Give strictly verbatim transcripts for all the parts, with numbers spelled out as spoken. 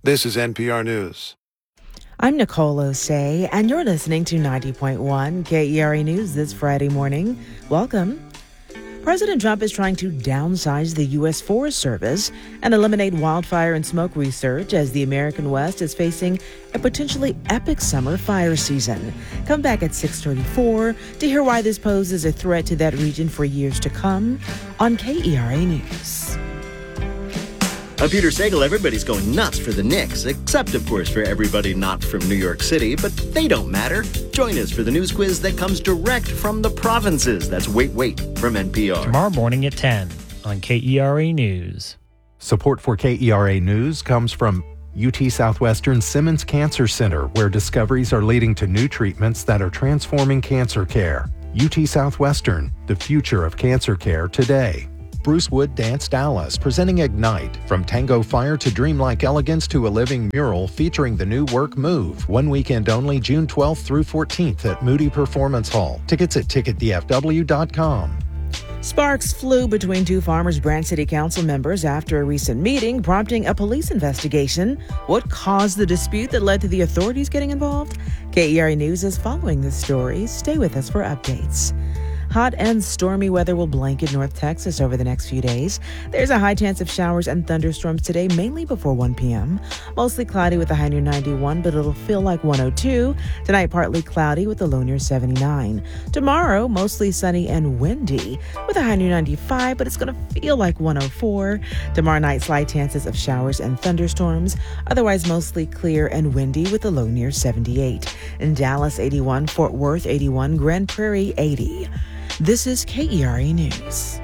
This is N P R News. I'm Nicole Osei, and you're listening to ninety point one K E R A News this Friday morning. Welcome. President Trump is trying to downsize the U S Forest Service and eliminate wildfire and smoke research as the American West is facing a potentially epic summer fire season. Come back at six thirty-four to hear why this poses a threat to that region for years to come on K E R A News. I'm Peter Sagal. Everybody's going nuts for the Knicks, except, of course, for everybody not from New York City, but they don't matter. Join us for the news quiz that comes direct from the provinces. That's Wait, Wait from N P R. Tomorrow morning at ten on K E R A News. Support for K E R A News comes from U T Southwestern Simmons Cancer Center, where discoveries are leading to new treatments that are transforming cancer care. U T Southwestern, the future of cancer care today. Bruce Wood Dance Dallas, presenting Ignite. From tango fire to dreamlike elegance to a living mural featuring the new work Move. One weekend only, June twelfth through fourteenth at Moody Performance Hall. Tickets at ticket d f w dot com. Sparks flew between two Farmers Branch City Council members after a recent meeting, prompting a police investigation. What caused the dispute that led to the authorities getting involved? K E R A News is following this story. Stay with us for updates. Hot and stormy weather will blanket North Texas over the next few days. There's a high chance of showers and thunderstorms today, mainly before one p.m. Mostly cloudy with a high near ninety-one, but it'll feel like one oh two. Tonight, partly cloudy with a low near seventy-nine. Tomorrow, mostly sunny and windy with a high near ninety-five, but it's going to feel like one oh four. Tomorrow night, slight chances of showers and thunderstorms. Otherwise, mostly clear and windy with a low near seventy-eight. In Dallas, eighty-one. Fort Worth, eighty-one. Grand Prairie, eighty. This is K E R A News.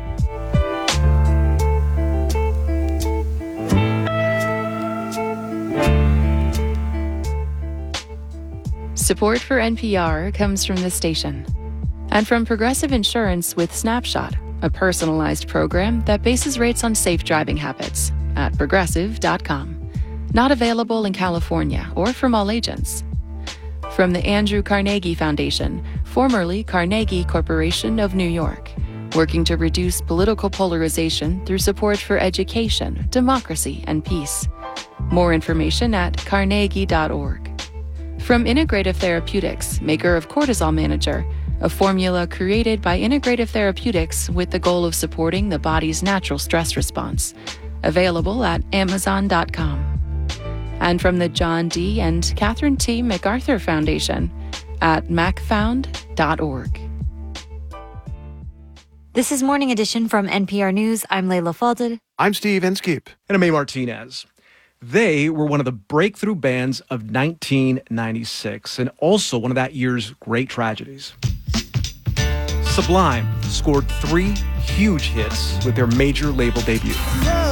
Support for N P R comes from this station and from Progressive Insurance with Snapshot, a personalized program that bases rates on safe driving habits at progressive dot com. Not available in California or from all agents. From the Andrew Carnegie Foundation, formerly Carnegie Corporation of New York, working to reduce political polarization through support for education, democracy, and peace. More information at carnegie dot org. From Integrative Therapeutics, maker of Cortisol Manager, a formula created by Integrative Therapeutics with the goal of supporting the body's natural stress response. Available at amazon dot com. And from the John D. and Catherine T. MacArthur Foundation at mac found dot org. This is Morning Edition from N P R News. I'm Layla Falded. I'm Steve Inskeep. And I'm A. Martinez. They were one of the breakthrough bands of nineteen ninety-six and also one of that year's great tragedies. Sublime scored three huge hits with their major label debut.